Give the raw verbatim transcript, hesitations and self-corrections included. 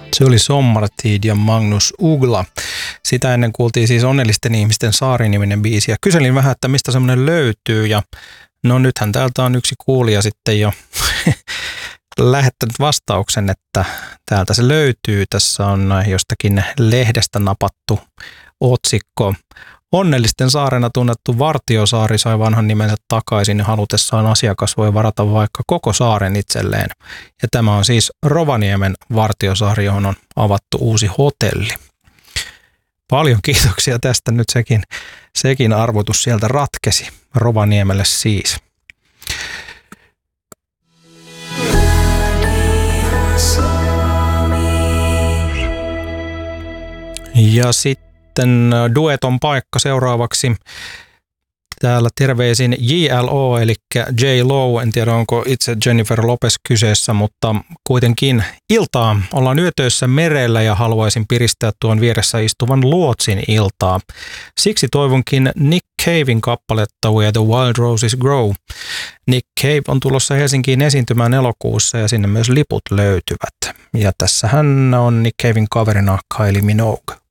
Se oli Sommartid ja Magnus Uggla. Sitä ennen kuultiin siis Onnellisten ihmisten saari-niminen biisi. Ja kyselin vähän, että mistä semmoinen löytyy. Ja no nythän täältä on yksi kuulija sitten jo lähettänyt vastauksen, että täältä se löytyy. Tässä on jostakin lehdestä napattu otsikko. Onnellisten saarena tunnettu Vartiosaari sai vanhan nimensä takaisin ja halutessaan asiakas voi varata vaikka koko saaren itselleen. Ja tämä on siis Rovaniemen Vartiosaari, johon on avattu uusi hotelli. Paljon kiitoksia tästä, nyt sekin, sekin arvotus sieltä ratkesi Rovaniemelle siis. Ja sitten Sitten dueton paikka seuraavaksi. Täällä terveisin J L O, eli J Lo. En tiedä, onko itse Jennifer Lopez kyseessä, mutta kuitenkin iltaa. Ollaan yötöissä merellä ja haluaisin piristää tuon vieressä istuvan luotsin iltaa. Siksi toivonkin Nick Caven kappaletta Where the Wild Roses Grow. Nick Cave on tulossa Helsinkiin esiintymään elokuussa ja sinne myös liput löytyvät. Ja tässä hän on Nick Caven kaverina Kylie Minogue.